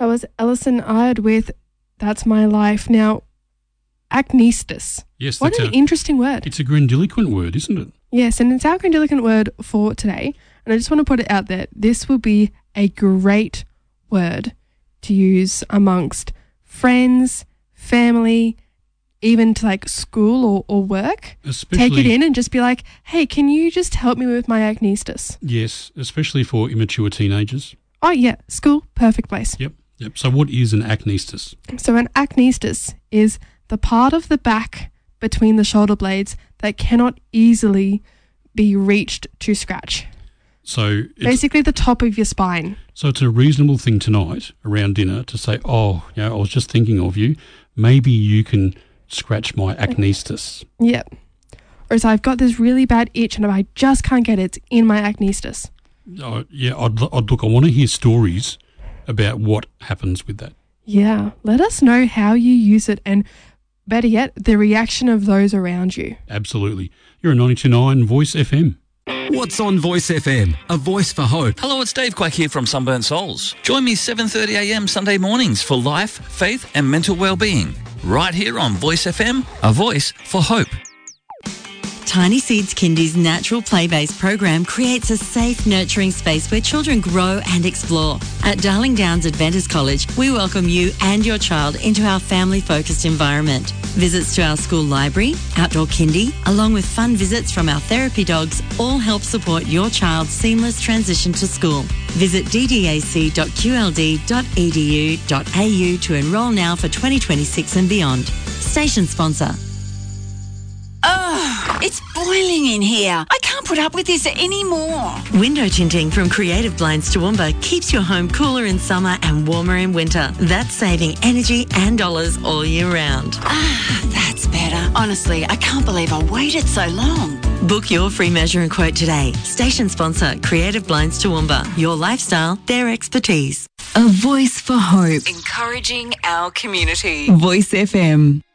That was Alison Ard with That's My Life. Now, acnestis. Yes, what an interesting word. It's a grandiloquent word, isn't it? Yes, and it's our grandiloquent word for today. And I just want to put it out there. This will be a great word to use amongst friends, family, even to like school or work. Take it in and just be like, hey, can you just help me with my acnestis? Yes, especially for immature teenagers. Oh, yeah. School, perfect place. Yep. So what is an acnestis? So an acnestis is the part of the back between the shoulder blades that cannot easily be reached to scratch. So basically the top of your spine. So it's a reasonable thing tonight around dinner to say, oh, I was just thinking of you. Maybe you can scratch my acnestis. Yep. Or so I've got this really bad itch and I just can't get it. It's in my acnestis. Oh, yeah, I want to hear stories about what happens with that. Yeah. Let us know how you use it and better yet, the reaction of those around you. Absolutely. You're a 92.9 Voice FM. What's on Voice FM? A voice for hope. Hello, it's Dave Quack here from Sunburnt Souls. Join me 7:30am Sunday mornings for life, faith and mental well-being. Right here on Voice FM, a voice for hope. Tiny Seeds Kindy's natural play-based program creates a safe, nurturing space where children grow and explore. At Darling Downs Adventist College, we welcome you and your child into our family-focused environment. Visits to our school library, outdoor kindy, along with fun visits from our therapy dogs, all help support your child's seamless transition to school. Visit ddac.qld.edu.au to enrol now for 2026 and beyond. Station sponsor. Oh, it's boiling in here. I can't put up with this anymore. Window tinting from Creative Blinds Toowoomba keeps your home cooler in summer and warmer in winter. That's saving energy and dollars all year round. That's better. Honestly, I can't believe I waited so long. Book your free measure and quote today. Station sponsor, Creative Blinds Toowoomba. Your lifestyle, their expertise. A voice for hope. Encouraging our community. Voice FM.